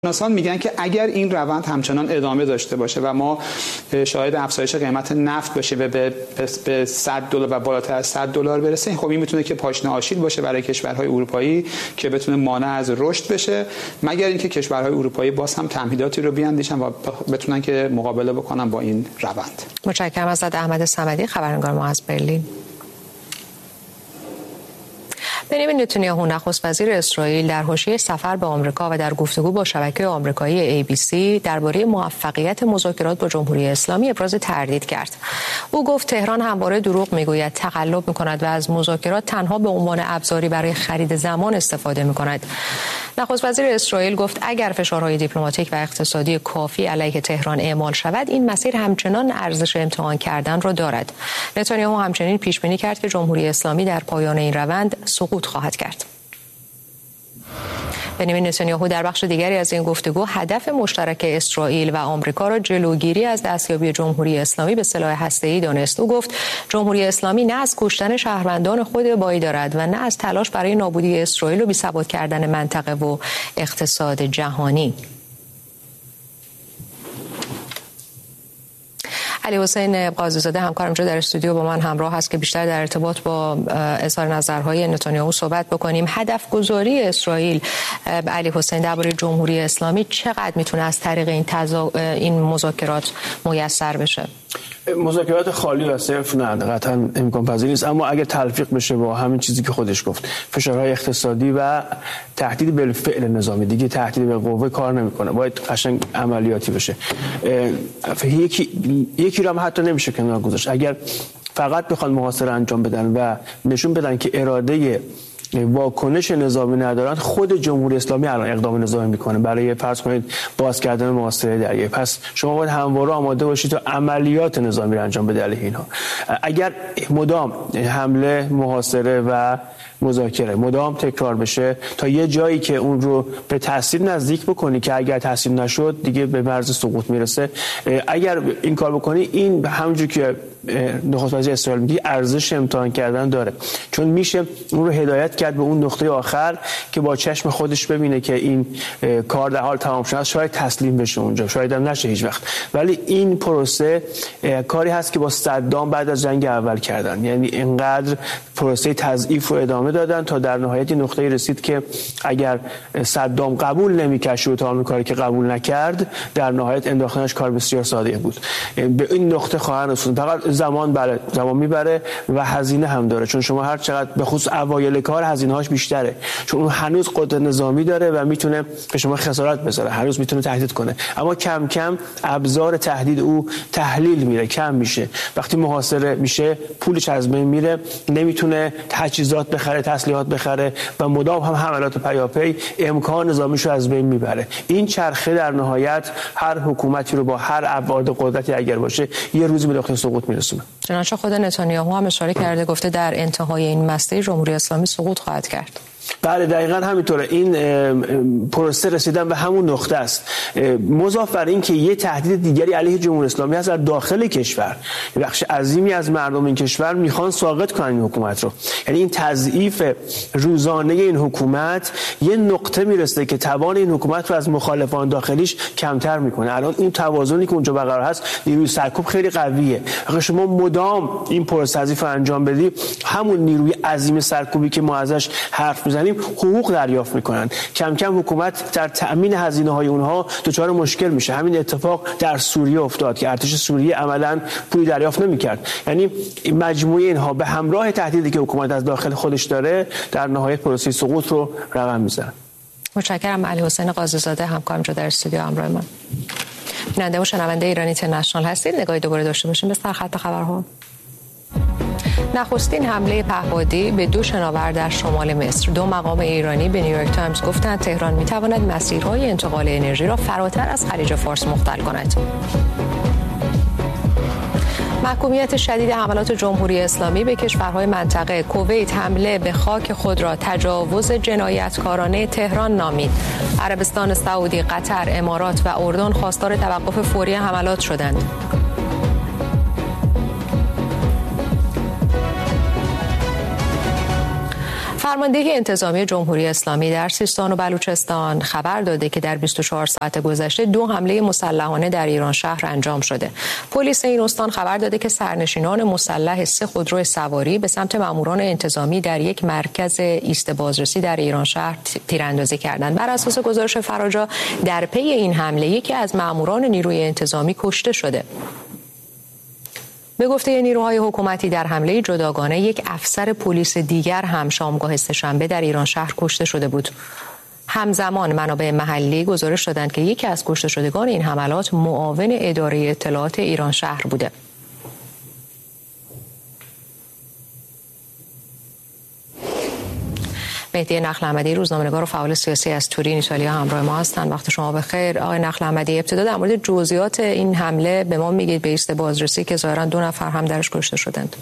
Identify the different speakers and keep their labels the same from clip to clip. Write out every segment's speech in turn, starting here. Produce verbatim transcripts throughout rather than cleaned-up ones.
Speaker 1: ناسان میگن که اگر این روند همچنان ادامه داشته باشه و ما شاهد افزایش قیمت نفت باشه و به به صد دلار و بالاتر از صد دلار برسه، خب این میتونه که پاشنه آشیل باشه برای کشورهای اروپایی که بتونه مانع از رشد بشه، مگر اینکه کشورهای اروپایی باز هم تمهیداتی رو بیاندیشن و بتونن که مقابله بکنن با این روند.
Speaker 2: متشکرم از احمد صمدی، خبرنگار ما از برلین. بنیامین نتانیاهو نخست وزیر اسرائیل در حاشیه سفر به آمریکا و در گفتگو با شبکه آمریکایی ای بی سی درباره موفقیت مذاکرات با جمهوری اسلامی ابراز تردید کرد. او گفت تهران همواره دروغ میگوید، تقلب میکند و از مذاکرات تنها به عنوان ابزاری برای خرید زمان استفاده میکند. نخست وزیر اسرائیل گفت اگر فشارهای دیپلماتیک و اقتصادی کافی علیه تهران اعمال شود، این مسیر همچنان ارزش امتحان کردن را دارد. نتانیاهو همچنین پیش بینی کرد که جمهوری اسلامی در پایان این روند سقوط خواهد کرد. بنیامین نتانیاهو در بخش دیگری از این گفتگو هدف مشترک اسرائیل و آمریکا را جلوگیری از دستیابی جمهوری اسلامی به سلاح هسته‌ای دانست. او گفت جمهوری اسلامی نه از کشتن شهروندان خود بایی دارد و نه از تلاش برای نابودی اسرائیل و بی‌ثبات کردن منطقه و اقتصاد جهانی. علی حسین قاضی‌زاده همکارم اینجا در استودیو با من همراه هست که بیشتر در ارتباط با اظهار نظرهای نتانیاهو صحبت بکنیم. هدف گذاری اسرائیل علی حسین درباره جمهوری اسلامی چقدر میتونه از طریق این تزا... این مذاکرات میسر بشه؟
Speaker 3: مذاکرات خالی و صرف نه، قطعا امکان پذیر نیست، اما اگر تلفیق بشه با همین چیزی که خودش گفت، فشارهای اقتصادی و تهدید بالفعل نظامی، دیگه تهدید به قوه کار نمیکنه، باید قشنگ عملیاتی بشه. یکی یکی رو هم حتی نمیشه کنار گذاشت. اگر فقط بخوان محاصره انجام بدن و نشون بدن که اراده واکنش نظامی ندارن، خود جمهوری اسلامی الان اقدام نظامی میکنه برای فرض کنید باز کردن محاصره دریایی. پس شما باید همواره آماده باشید تا عملیات نظامی رو انجام بده علیه اینها. اگر مدام حمله، محاصره و مذاکره مدام تکرار بشه تا یه جایی که اون رو به تاثیر نزدیک بکنی که اگر تاثیر نشد دیگه به مرز سقوط میرسه، اگر این کار بکنی، این همونجوری که نخست وزیر اسرائیل میگه ارزش امتحان کردن داره، چون میشه اون رو هدایت کرد به اون نقطه آخر که با چشم خودش ببینه که این کار در حال تمام شده، شاید تسلیم بشه اونجا، شاید هم نشه هیچ وقت. ولی این پروسه کاری هست که با صدام بعد از جنگ اول کردن، یعنی اینقدر پروسه تضعیف رو ادامه دادن تا در نهایت نقطه‌ای رسید که اگر صدام قبول نمی‌کرد شروط آمریکایی که قبول نکرد، در نهایت انداختنش کار بسیار ساده بود. به این نقطه خواهن رسید. فقط زمان بله زمان میبره و هزینه هم داره، چون شما هر چقدر به خصوص اوایل کار هزینه‌هاش بیشتره، چون اون هنوز قدرت نظامی داره و میتونه به شما خسارت بزنه، هنوز میتونه تهدید کنه، اما کم کم ابزار تهدید او تحلیل میره، کم میشه. وقتی محاصره میشه پولش از بین میره، نمیتونه تجهیزات بخره، تسلیحات بخره و مدام هم حملات پیاپی امکان نظامیشو از بین میبره. این چرخه در نهایت هر حکومتی رو با هر ابعاد قدرتی اگر باشه یه روزی به نقطه سقوط میرسونه.
Speaker 2: چنانچه خود نتانیاهو هم اشاره کرده، گفته در انتهای این مسیر جمهوری اسلامی سقوط خواهد کرد.
Speaker 3: بله دقیقاً همینطوره. این پروسه رسیدن به همون نقطه است. مضاف بر این که یه تهدید دیگری علیه جمهوری اسلامی هست در داخل کشور. بخش عظیمی از مردم این کشور میخوان ساقط کنن این حکومت رو. یعنی این تضعیف روزانه این حکومت یه نقطه میرسه که توان این حکومت رو از مخالفان داخلیش کمتر میکنه. الان این توازنی که اونجا برقرار هست، نیروی سرکوب خیلی قویه. اگه شما مدام این پروسه تضعیف انجام بدی، همون نیروی عظیم سرکوبی که ما ازش حرف میزنیم حقوق دریافت میکنن. کم کم حکومت در تأمین هزینه های اونها دچار مشکل میشه. همین اتفاق در سوریه افتاد که ارتش سوریه عملاً پولی دریافت نمیکرد. یعنی مجموعه اینها به همراه تهدیدی که حکومت از داخل خودش داره، در نهایت پروسه سقوط رو رقم میزنه.
Speaker 2: متشکرم. علی حسین قاضی‌زاده همکارم جو در استودیو همراه من. بیننده و شنونده ایران اینترنشنال هستید. نگاهی دوباره داشته باشیم به سرخط خبرها. نخستین حمله پهپادی به دو شناور در شمال مصر. دو مقام ایرانی به نیویورک تایمز گفتند تهران می‌تواند مسیرهای انتقال انرژی را فراتر از خلیج فارس مختل کند. محکومیت شدید حملات جمهوری اسلامی به کشورهای منطقه. کویت حمله به خاک خود را تجاوز جنایتکارانه تهران نامید. عربستان سعودی، قطر، امارات و اردن خواستار توقف فوری حملات شدند. فرماندهی انتظامی جمهوری اسلامی در سیستان و بلوچستان خبر داده که در بیست و چهار ساعت گذشته دو حمله مسلحانه در ایران شهر انجام شده. پلیس این استان خبر داده که سرنشینان مسلح سه خودرو سواری به سمت ماموران انتظامی در یک مرکز ایست بازرسی در ایران شهر تیراندازی کردند. بر اساس گزارش فراجا در پی این حمله یکی از ماموران نیروی انتظامی کشته شده. به گفته نیروهای حکومتی در حمله جداگانه یک افسر پلیس دیگر هم شامگاه سه‌شنبه در ایران شهر کشته شده بود. همزمان منابع محلی گزارش دادند که یکی از کشته شدگان این حملات معاون اداره اطلاعات ایران شهر بوده. مهدی نخل احمدی روزنامه‌نگار و فعال سیاسی از تورین ایتالیا همراه ما هستند. وقت شما بخیر آقای نخل احمدی. ابتدا در مورد جزئیات این حمله به ما میگید به ایست بازرسی که ظاهرا دو نفر هم درش کشته شدند.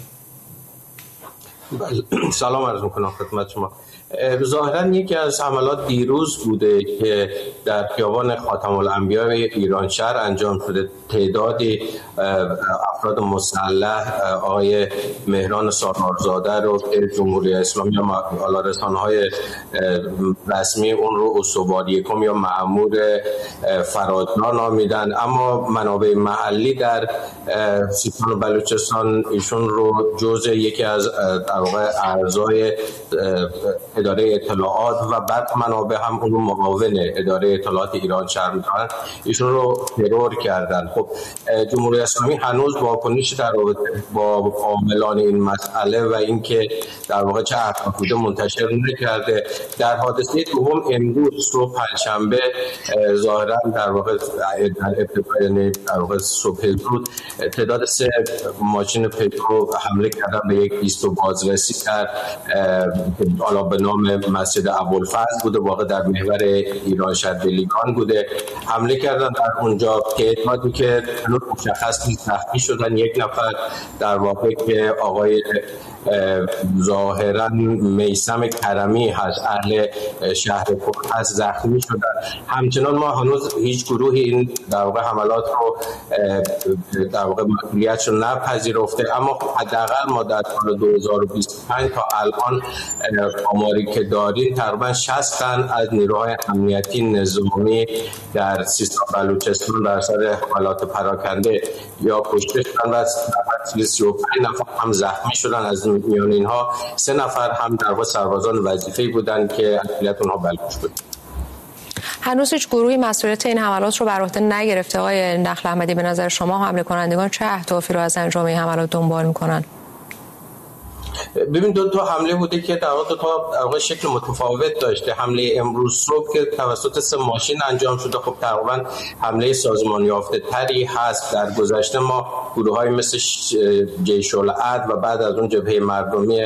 Speaker 4: سلام عرض میکنم خدمت شما. ظاهرا یکی از حملات دیروز بوده که در خیابان خاتم الانبیاء ایران شهر انجام شده. تعدادی افراد مسلح آقای مهران سالارزاده رو که جمهوری اسلامی یا رسانه‌های رسمی اون رو استوار یکم یا مأمور فرادنا نامیدن، اما منابع محلی در سیستان و بلوچستان ایشون رو جزء یکی از در واقع اعضای اداره اطلاعات و بعد منابع هم اون رو معاون اداره اطلاعات ایران شهر می‌دونن، ایشون رو ترور کردن. خب جمهوری اسلامی هنوز واکنشی در رابطه با عاملان این مسئله و اینکه در واقع چه اهداف بوده منتشر نکرده. در حادثه دوم امروز صبح پنجشنبه ظاهرا در واقع در ابتدای در واقع صبح زود تعداد سه ماشین پترو حمله کردن به یک ایست بازرسی در حالا به نام مسجد ابوالفضل بوده، واقع در محور ایران شهر بلیگان بوده. حمله کردن در اونجا تعدادی که هنوز مشخص نیست زخمی شدن. یک نفر در واقع که آقای ظاهرا میثم کرمی هست، اهل شهر کرد هست، زخمی شدن. همچنان ما هنوز هیچ گروهی این در واقع حملات رو در واقع مسئولیتش رو نپذیرفته، اما حداقل ما در سال دو هزار و بیست و پنج تا الان آماری که داریم تقریبا شصت تن از نیروهای امنیتی نظامی در سیستان بلوچستان در اثر حملات پراکنده یا کشته شدن و سی و پنج نفر هم زخمی شدن. از میان اینها سه نفر هم در واقع سربازان وظیفه‌ای بودند که اکثریت اونها بلوچ بود.
Speaker 2: هنوز هیچ گروهی مسئولیت این حملات رو بر عهده نگرفته. آقای نخل احمدی، به نظر شما حمله کنندگان چه اهدافی رو از انجام این حملات دنبال می‌کنن؟
Speaker 4: ببین دو تا حمله بوده که در واقع دو تا در واقع شکل متفاوت داشته. حمله امروز صبح که توسط سه ماشین انجام شده، خب تقریبا حمله سازمان یافته تری هست. در گذشته ما گروه‌های مثل جیش العدل و بعد از اون جبهه مردمی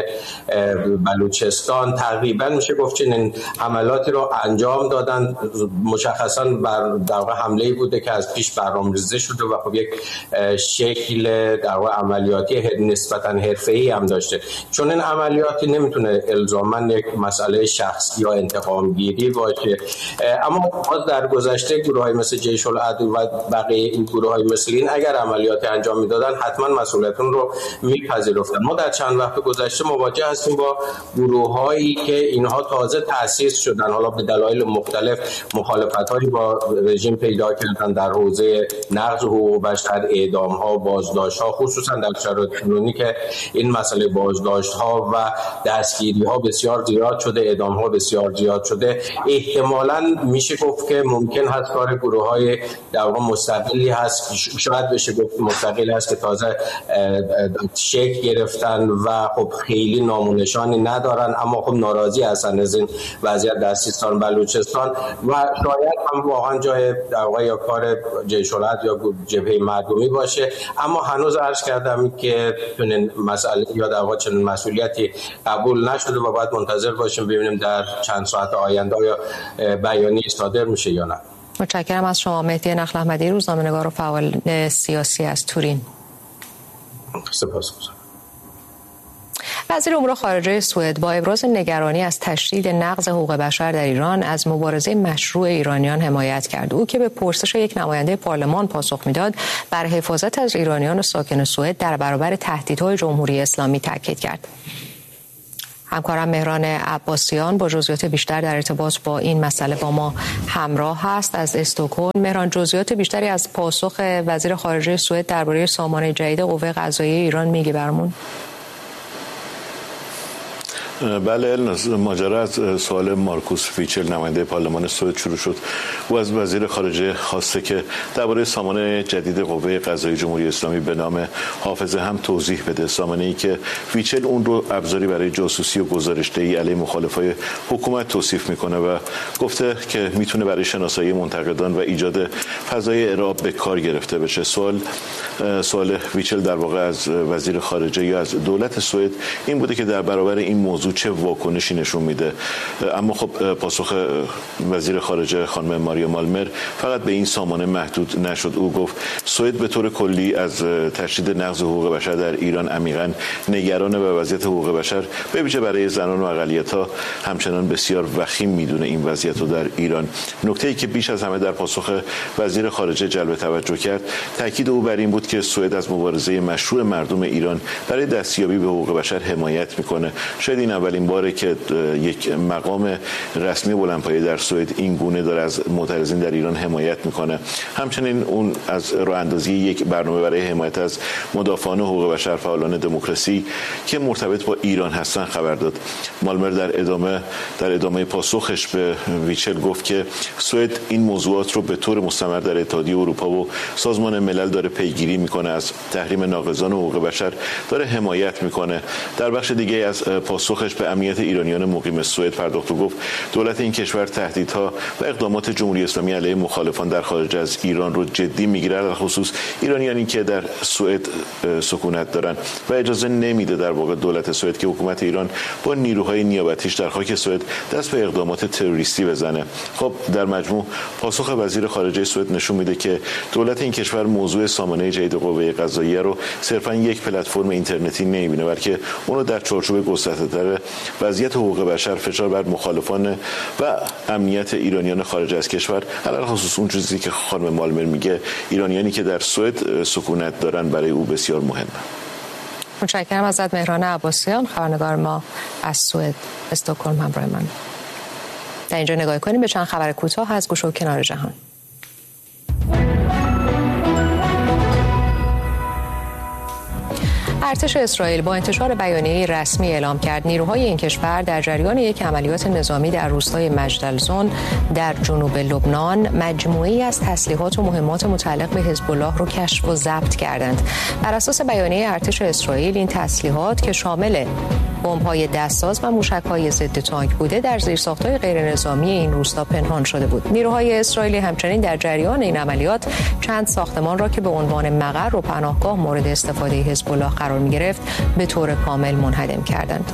Speaker 4: بلوچستان تقریبا میشه گفت چنین حملاتی رو انجام دادن. مشخصا بر در واقع حمله‌ای بوده که از پیش برنامه‌ریزی شده و خب یک شکل در واقع عملیاتی نسبتاً حرفه‌ای هم داشته. چون این عملیاتی نمیتونه الزاماً یک مسئله شخصی یا انتقام گیری باشه، اما باز در گذشته گروه‌های مثل جیش العدل و بقیه این گروه‌های مثل این اگر عملیاتی انجام میدادن حتما مسئولیتون رو میپذیرفتن. ما در چند وقت گذشته مواجه هستیم با گروه‌هایی که اینها تازه تأسیس شدن، حالا به دلایل مختلف مخالفت‌هایی با رژیم پیدا کردن در حوزه نقض حقوق بشر، اعدام‌ها، بازداشت‌ها، خصوصا در شرایط کنونی که این مسئله بازداشت‌ها و دستگیری‌ها بسیار زیاد شده، اعدام‌ها بسیار زیاد شده. احتمالاً میشه گفت که ممکن هست کار گروه‌های در واقع مستقلی هست، شاید بشه گفت مستقلی هست که تازه شکل گرفتن و خب خیلی نام و نشانی ندارن، اما خب ناراضی هستن از این وضعیت در سیستان بلوچستان و شاید هم واقعا جای در واقع یا کار جیش العدل یا جبهه مردمی باشه. اما هنوز عرض کردم که چنین مسئله یا در واقع چنین مسئولیتی قبول نشده و باید منتظر باشیم ببینیم در چند ساعت آینده یا بیانیه صادر میشه یا نه.
Speaker 2: متشکرم از شما. مهدی نخل احمدی، روزنامه‌نگار و فعال سیاسی از تورین.
Speaker 4: سپاسگزارم.
Speaker 2: وزیر امور خارجه سوئد با ابراز نگرانی از تشدید نقض حقوق بشر در ایران از مبارزه مشروع ایرانیان حمایت کرد. او که به پرسش یک نماینده پارلمان پاسخ میداد، بر حفاظت از ایرانیان ساکن سوئد در برابر تهدیدهای جمهوری اسلامی تاکید کرد. همکارم مهران عباسیان با جزئیات بیشتر در ارتباط با این مسئله با ما همراه هست از استکهلم. مهران، جزئیات بیشتری از پاسخ وزیر خارجه سوئد درباره سامانه جدید قوه قضاییه ایران میگی برامون؟
Speaker 5: بله، ماجرا از سوال مارکوس ویچل نماینده پارلمان سوئد شروع شد. او از وزیر خارجه خواسته که درباره سامانه جدید قوه قضاییه جمهوری اسلامی به نام حافظه هم توضیح بده. سامانه‌ای که ویچل اون رو ابزاری برای جاسوسی و گزارش‌دهی علیه مخالفای حکومت توصیف میکنه و گفته که میتونه برای شناسایی منتقدان و ایجاد فضای ارعاب به کار گرفته بشه. سوال سوال ویچل در واقع از وزیر خارجه یا از دولت سوئد این بوده که در برابر این موضوع چه واکنشی نشون میده. اما خب پاسخ وزیر خارجه خانم ماریا مالمر فقط به این سامانه محدود نشد. او گفت سوئد به طور کلی از تشدید نقض حقوق بشر در ایران عمیقاً نگرانه و وضعیت حقوق بشر به ویژه برای زنان و اقلیت‌ها همچنان بسیار وخیم میدونه این وضعیت رو در ایران. نکته‌ای که بیش از همه در پاسخ وزیر خارجه جلب توجه کرد تاکید او بر این بود که سوئد از مبارزه مشروع مردم ایران برای دستیابی به حقوق بشر حمایت میکنه. شاید این اولین باره که یک مقام رسمی بلندپایه در سوئد این گونه داره از معترضین در ایران حمایت میکنه. همچنین اون از راه اندازی یک برنامه برای حمایت از مدافعان حقوق بشر، فعالان دموکراسی که مرتبط با ایران هستن خبر داد. مالمر در ادامه در ادامه پاسخش به ویچل گفت که سوئد این موضوعات رو به طور مستمر در اتحادیه اروپا و سازمان ملل داره پیگیری میکنه، از تحریم ناقضان حقوق بشر داره حمایت میکنه. در بخش دیگه از پاسخش به امنیت ایرانیان مقیم سوئد پرداخت و گفت دولت این کشور تهدیدها و اقدامات جمهوری اسلامی علیه مخالفان در خارج از ایران رو جدی میگیره، در خصوص ایرانیانی که در سوئد سکونت دارن و اجازه نمیده در واقع دولت سوئد که حکومت ایران با نیروهای نیابتیش در خاک سوئد دست به اقدامات تروریستی بزنه. خب در مجموع پاسخ وزیر خارجه سوئد نشون میده که دولت این کشور موضوع سامانه جدید قوه قضاییه رو صرفا یک پلتفرم اینترنتی نمیبینه، بلکه اون رو در چارچوب گسترده‌تر وضعیت حقوق بشر، فشار بر مخالفان و امنیت ایرانیان خارج از کشور، علل خصوص اون چیزی که خانم مالمر میگه ایرانیانی که در سوئد سکونت دارن برای او بسیار مهمه.
Speaker 2: متشکرم ازت مهران عباسیان، خبرنگار ما از سوئد استکهلم همراه من. در اینجا نگاه کنیم به چند خبر کوتاه از گوشه و کنار جهان. ارتش اسرائیل با انتشار بیانیه رسمی اعلام کرد نیروهای این کشور در جریان یک عملیات نظامی در روستای مجدلزون در جنوب لبنان مجموعه‌ای از تسلیحات و مهمات متعلق به حزب الله رو کشف و ضبط کردند. بر اساس بیانیه ارتش اسرائیل این تسلیحات که شامل بمب‌های دستساز و موشک‌های ضد تانک بوده در زیرساخت‌های غیرنظامی این روستا پنهان شده بود. نیروهای اسرائیلی همچنین در جریان این عملیات چند ساختمان را که به عنوان مقر و پناهگاه مورد استفاده حزب الله قرار می‌گرفت به طور کامل منهدم کردند.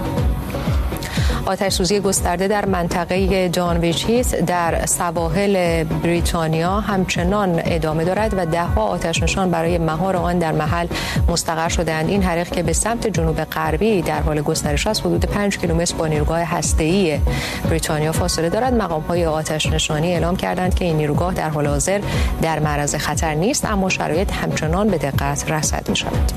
Speaker 2: آتش سوزی گسترده در منطقه دانویچ هیت در سواحل بریتانیا همچنان ادامه دارد و ده‌ها آتش نشان برای مهار آن در محل مستقر شدند. این حریق که به سمت جنوب غربی در حال گسترش است حدود پنج کیلومتر با نیروگاه هسته‌ای بریتانیا فاصله دارد. مقام‌های آتش نشانی اعلام کردند که این نیروگاه در حال حاضر در معرض خطر نیست، اما شرایط همچنان به دقت رصد می‌شود.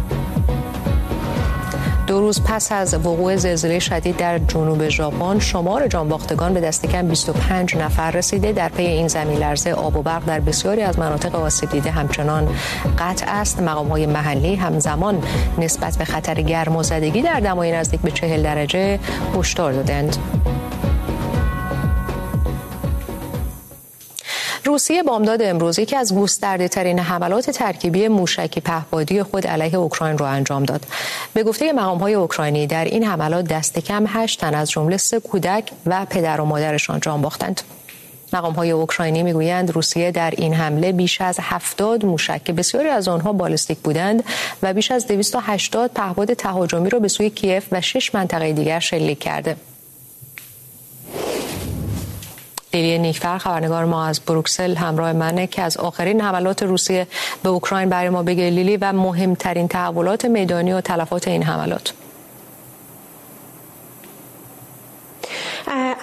Speaker 2: دو روز پس از وقوع زلزله شدید در جنوب ژاپن شمار جانباختگان به دست کم بیست و پنج نفر رسیده. در پی این زمین لرزه آب و برق در بسیاری از مناطق آسیب دیده همچنان قطع است. مقام‌های محلی همزمان نسبت به خطر گرمازدگی در دمای نزدیک به چهل درجه هشدار دادند. روسیه بامداد امروز یکی از گسترده‌ترین حملات ترکیبی موشکی پهپادی خود علیه اوکراین را انجام داد. به گفته مقام‌های اوکراینی در این حملات دست کم هشت تن از جمله سه کودک و پدر و مادرشان جان باختند. مقام‌های اوکراینی میگویند روسیه در این حمله بیش از هفتاد موشک که بسیاری از آنها بالستیک بودند و بیش از دویست و هشتاد پهپاد تهاجمی را به سوی کیف و شش منطقه دیگر شلیک کرده. لیلی نیکفر خبرنگار ما از بروکسل همراه منه که از آخرین حملات روسیه به اوکراین برای ما بگه لیلی و مهمترین تحولات میدانی و تلفات این حملات.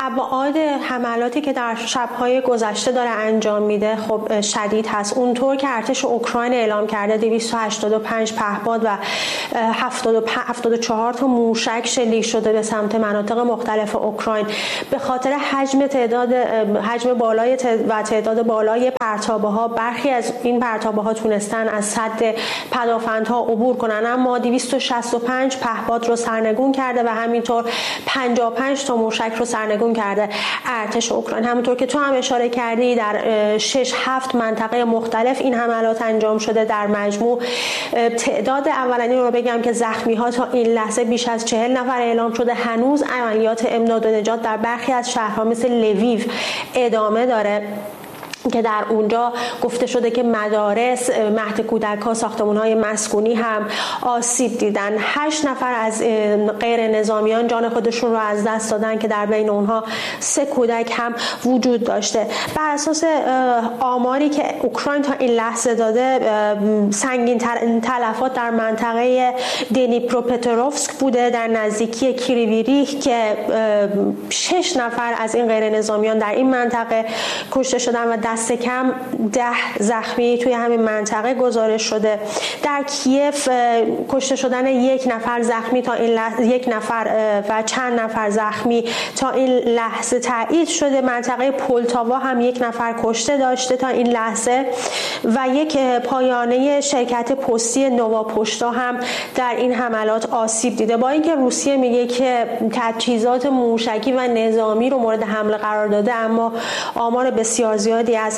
Speaker 6: ابعاد حملاتی که در شب‌های گذشته داره انجام میده خب شدید هست. اونطور که ارتش اوکراین اعلام کرده دویست و هشتاد و پنج پهپاد و هفتاد و چهار تا موشک شلیک شده به سمت مناطق مختلف اوکراین به خاطر حجم تعداد حجم بالای و تعداد بالای پرتابه‌ها. برخی از این پرتابه‌ها تونستن از سد پدافندها عبور کنن، اما دویست و شصت و پنج پهپاد رو سرنگون کرده و همینطور پنجاه و پنج تا موشک رو سرنگون کرده ارتش اوکراین. همونطور که تو هم اشاره کردی در شش هفت منطقه مختلف این حملات انجام شده. در مجموع تعداد اولین رو بگم که زخمی ها تا این لحظه بیش از چهل نفر اعلام شده. هنوز عملیات امداد و نجات در برخی از شهرها مثل لویو ادامه داره که در اونجا گفته شده که مدارس، مهد کودک‌ها، ساختمان‌های مسکونی هم آسیب دیدن. هشت نفر از غیر نظامیان جان خودشون رو از دست دادن که در بین اونها سه کودک هم وجود داشته. بر اساس آماری که اوکراین تا این لحظه داده سنگین تلفات در منطقه دنیپروپتروفسک بوده در نزدیکی کریویریه که شش نفر از این غیر نظامیان در این منطقه کشته شدن و دست کم ده زخمی توی همین منطقه گزارش شده. در کیف کشته شدن یک نفر زخمی تا این لحظه یک نفر و چند نفر زخمی تا این لحظه تایید شده. منطقه پولتاوا هم یک نفر کشته داشته تا این لحظه و یک پایانه شرکت پستی نووا پشتا هم در این حملات آسیب دیده. با اینکه روسیه میگه که تجهیزات موشکی و نظامی رو مورد حمله قرار داده، اما آمار بسیار زیادی از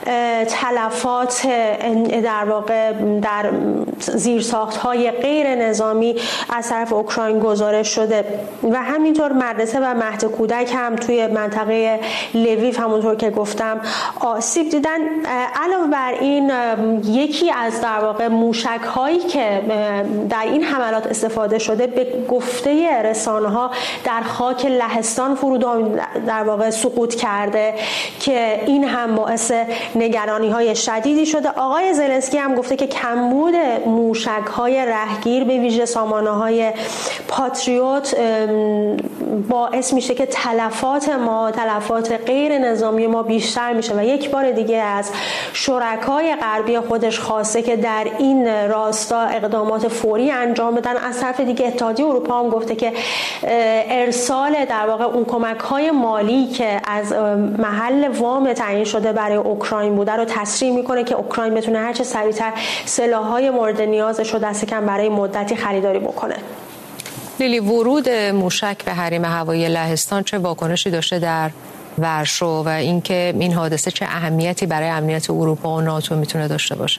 Speaker 6: تلفات در واقع در زیرساخت‌های غیر نظامی از طرف اوکراین گزارش شده و همینطور مدرسه و مهد کودک هم توی منطقه لویو همونطور که گفتم آسیب دیدن. علاوه بر این یکی از در واقع موشک‌هایی که در این حملات استفاده شده به گفته رسانه‌ها در خاک لهستان فرود در واقع سقوط کرده که این هم باعث نگرانی‌های شدیدی شده. آقای زلنسکی هم گفته که کمبود موشک‌های رهگیر به ویژه سامانه‌های پاتریوت باعث میشه که تلفات ما تلفات غیر نظامی ما بیشتر میشه و یک بار دیگه از شرکای غربی خودش خواسته که در این راستا اقدامات فوری انجام بدن. از طرف دیگه اتحادیه اروپا هم گفته که ارسال در واقع اون کمک‌های مالی که از محل وام تعیین شده برای اوکراین بوده رو تسریع میکنه که اوکراین بتونه هرچه سریعتر سلاح‌های مورد نیازش رو دست کم برای مدتی خریداری بکنه.
Speaker 2: لیلی، ورود موشک به حریم هوایی لهستان چه واکنشی داشته در ورشو و اینکه این حادثه چه اهمیتی برای امنیت اروپا و ناتو میتونه داشته باشه؟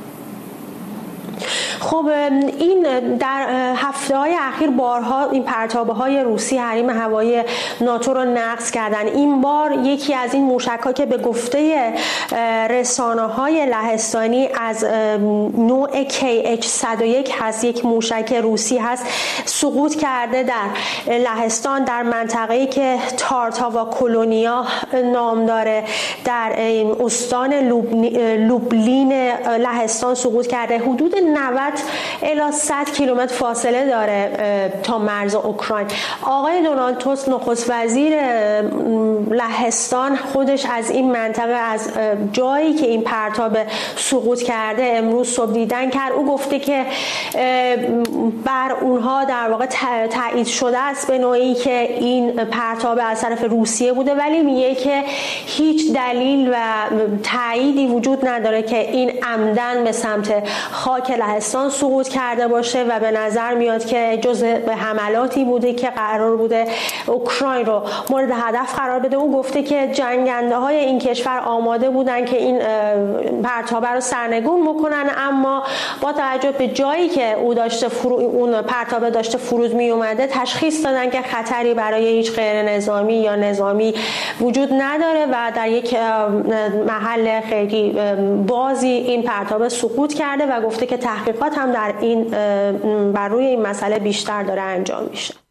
Speaker 6: خب این در هفته‌های اخیر بارها این پرتابه‌های روسی حریم هوایی ناتو رو نقض کردن. این بار یکی از این موشک‌ها که به گفته رسانه‌های لهستانی از نوع کی اچ صد و یک هست، یک موشک روسی هست، سقوط کرده در لهستان در منطقه‌ای که تارتاوا کلونیا نام داره در استان لوبلین لهستان سقوط کرده. حدود نود الی صد کیلومتر فاصله داره تا مرز اوکراین. آقای دونالد توسک نخست وزیر لهستان خودش از این منطقه از جایی که این پرتاب سقوط کرده امروز صبح دیدن کرد. او گفته که بر اونها در واقع تایید شده است به نوعی که این پرتاب از طرف روسیه بوده، ولی میگه که هیچ دلیل و تاییدی وجود نداره که این عمدن به سمت خاک لهستان سقوط کرده باشه و به نظر میاد که جزء به حملاتی بوده که قرار بوده اوکراین رو مورد هدف قرار بده. او گفته که جنگنده های این کشور آماده بودن که این پرتابه رو سرنگون بکنن، اما با توجه به جایی که او داشته فرو... اون پرتابه داشته فرود می اومده تشخیص دادن که خطری برای هیچ غیر نظامی یا نظامی وجود نداره و در یک محل خیلی بازی این پرتابه سقوط کرده و گفته که تحقیقات هم در این بر روی این مسئله بیشتر داره انجام میشه.